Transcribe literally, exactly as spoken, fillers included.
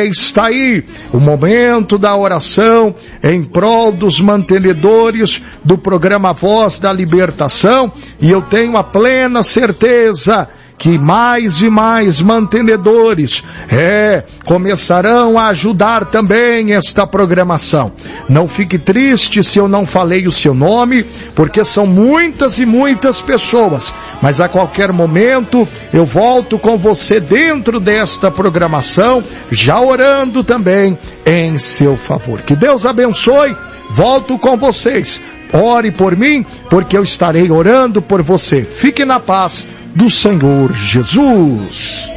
É, está aí o momento da oração em prol dos mantenedores do programa Voz da Libertação, e eu tenho a plena certeza que mais e mais mantenedores, é, começarão a ajudar também esta programação. Não fique triste se eu não falei o seu nome, porque são muitas e muitas pessoas, mas a qualquer momento eu volto com você dentro desta programação, já orando também em seu favor. Que Deus abençoe, volto com vocês. Ore por mim, porque eu estarei orando por você. Fique na paz do Senhor Jesus.